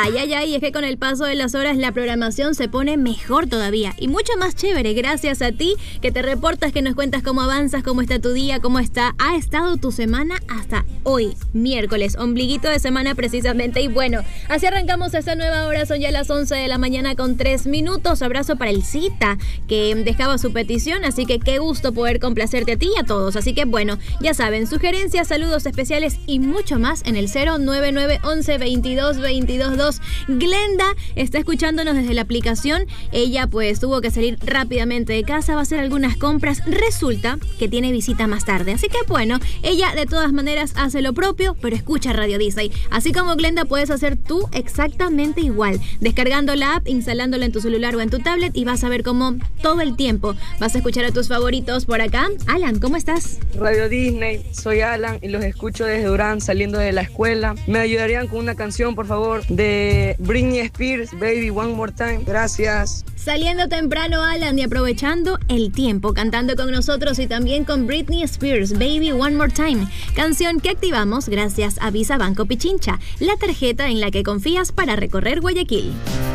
Ay, ay, ay, es que con el paso de las horas la programación se pone mejor todavía y mucho más chévere gracias a ti que te reportas, que nos cuentas cómo avanzas, cómo está tu día, ha estado tu semana hasta hoy, miércoles, ombliguito de semana precisamente. Y bueno, así arrancamos esta nueva hora, son ya las 11 de la mañana con 3 minutos. Abrazo para el Cita que dejaba su petición, así que qué gusto poder complacerte a ti y a todos. Así que bueno, ya saben, sugerencias, saludos especiales y mucho más en el 09911 22 22 2. Glenda está escuchándonos desde la aplicación. Ella pues tuvo que salir rápidamente de casa, va a hacer algunas compras. Resulta que tiene visita más tarde, así que bueno, ella de todas maneras hace lo propio, pero escucha Radio Disney. Así como Glenda, puedes hacer tú exactamente igual, descargando la app, instalándola en tu celular o en tu tablet, y vas a ver cómo todo el tiempo vas a escuchar a tus favoritos por acá. Alan, ¿cómo estás? Radio Disney, soy Alan y los escucho desde Durán saliendo de la escuela. ¿Me ayudarían con una canción, por favor, de Britney Spears, Baby One More Time? Gracias. Saliendo temprano, Alan, y aprovechando el tiempo, cantando con nosotros y también con Britney Spears, Baby One More Time, canción que activamos gracias a Visa Banco Pichincha, la tarjeta en la que confías para recorrer Guayaquil.